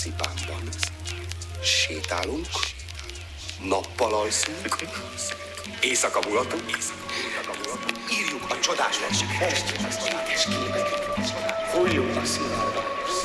marcipánban. Sétálunk, nappal alszunk, éjszaka mulatunk, írjuk a csodás verseket, fújjuk a színárba.